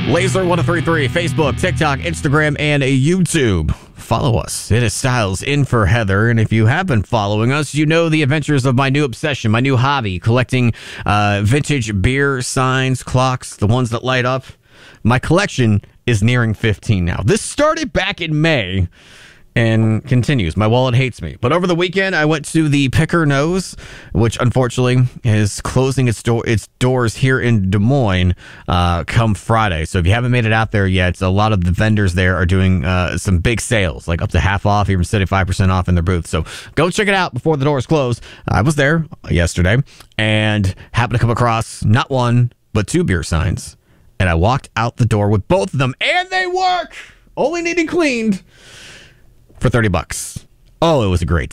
Laser 1033, Facebook, TikTok, Instagram, and YouTube. Follow us. It is Styles in for Heather. And if you have been following us, you know the adventures of my new obsession, my new hobby, collecting vintage beer signs, clocks, the ones that light up. My collection is nearing 15 now. This started back in May and continues. My wallet hates me. But over the weekend, I went to the Picker Nose, which unfortunately is closing its doors here in Des Moines come Friday. So if you haven't made it out there yet, a lot of the vendors there are doing some big sales, like up to half off, even 75% off in their booth. So go check it out before the doors close. I was there yesterday and happened to come across not one, but two beer signs. And I walked out the door with both of them, and they work! Only needing cleaned for $30. Oh, it was a great day.